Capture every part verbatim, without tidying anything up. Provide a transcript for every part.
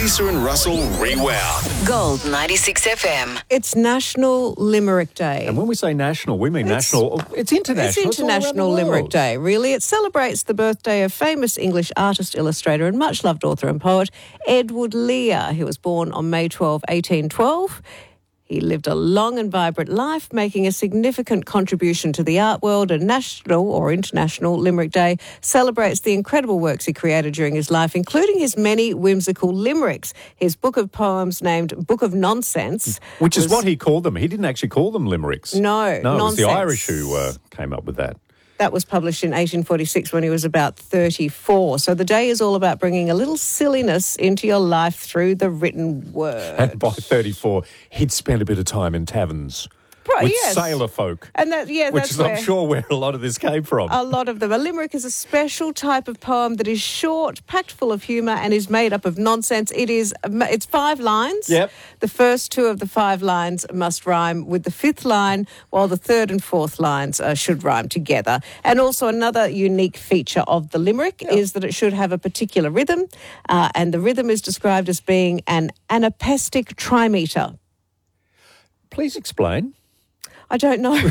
Lisa and Russell Rewound. Gold ninety-six F M. It's National Limerick Day. And when we say national, we mean It's- national. It's international. It's all around the International world. Limerick Day, really. It celebrates the birthday of famous English artist, illustrator and much-loved author and poet Edward Lear. He was born on May twelfth, eighteen twelve. He lived a long and vibrant life, making a significant contribution to the art world. And National or International Limerick Day celebrates the incredible works he created during his life, including his many whimsical limericks. His book of poems named Book of Nonsense. Which is was- what he called them. He didn't actually call them limericks. No, No, it was the nonsense. Irish who uh, came up with that. That was published in eighteen forty-six when he was about thirty-four. So the day is all about bringing a little silliness into your life through the written word. And by thirty-four, he'd spent a bit of time in taverns Right, with yes. sailor folk, And that, yeah, which that's is, where I'm sure, where a lot of this came from. a lot of them. A limerick is a special type of poem that is short, packed full of humour, and is made up of nonsense. It is, it's five lines. Yep. The first two of the five lines must rhyme with the fifth line, while the third and fourth lines uh, should rhyme together. And also another unique feature of the limerick is that it should have a particular rhythm, uh, and the rhythm is described as being an anapestic trimeter. Please explain. I don't know.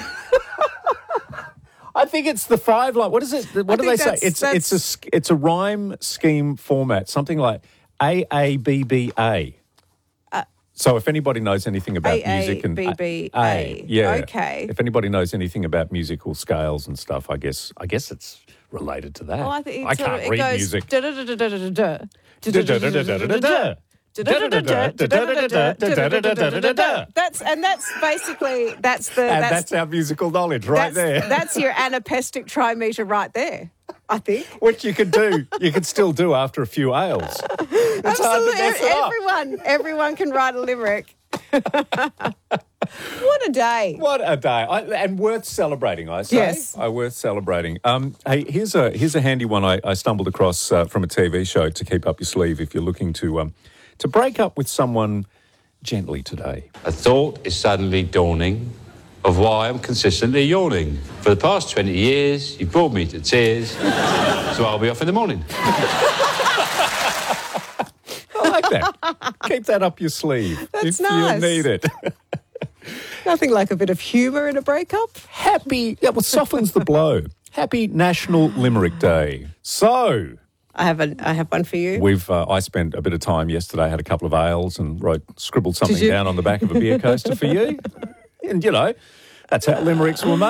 I think it's the five line. What is it? What I do they think say? that's- It's that's- it's a sk- it's a rhyme scheme format, something like A A B B A. So if anybody knows anything about A A music and B B A. A, yeah, Okay. If anybody knows anything about musical scales and stuff, I guess I guess it's related to that. Oh, I think it I sort can't of, it read goes music. da-da-da-da-da-da-da. That's and that's basically that's the And that's that's our musical knowledge right that's, there. that's your anapestic trimeter right there. I think. Which you can do. You can still do after a few ales. It's hard to Absolutely, mess it up. everyone, everyone can write a limerick. What a day! What a day. I, and worth celebrating, I say. Yes. I worth celebrating. Um, hey, here's a here's a handy one I, I stumbled across uh, from a T V show to keep up your sleeve if you're looking to um, to break up with someone gently today. A thought is suddenly dawning of why I'm consistently yawning. For the past twenty years, you brought me to tears, so I'll be off in the morning. I like that. Keep that up your sleeve That's if nice. you need it. Nothing like a bit of humour in a breakup. Happy, yeah, well, softens the blow. Happy National Limerick Day. So, I have a, I have one for you. we've, uh, I spent a bit of time yesterday, had a couple of ales and wrote, scribbled something you? down on the back of a beer coaster for you. And, you know, that's how limericks were made.